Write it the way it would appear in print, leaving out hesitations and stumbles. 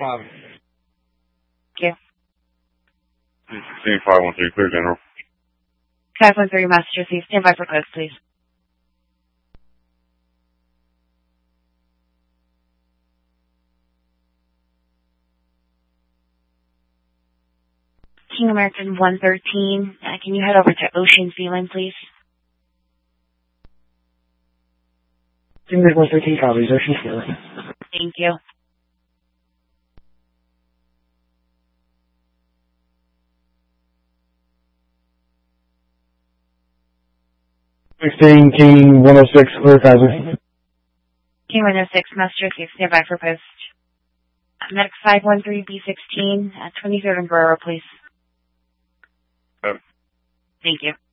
Cloud. Thank you. 16513, clear general. 513 Massachusetts, stand by for post, please. King American 113, can you head over to Ocean Feeling, please? King American 113 copies, Ocean Feeling. Thank you. King 106, clear Kaiser. King 106, Massachusetts, stand by for post. Medic 513B16, 23rd and Guerrero, please. Okay. Thank you.